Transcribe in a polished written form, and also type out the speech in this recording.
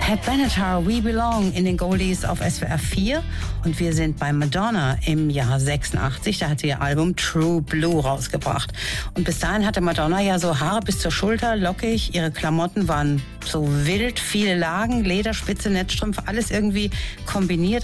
Pat Benatar, We Belong in den Goldies auf SWR 4. Und wir sind bei Madonna im Jahr 86. Da hat sie ihr Album True Blue rausgebracht. Und bis dahin hatte Madonna ja so Haare bis zur Schulter, lockig. Ihre Klamotten waren so wild, viele Lagen, Lederspitze, Netzstrümpfe, alles irgendwie kombiniert.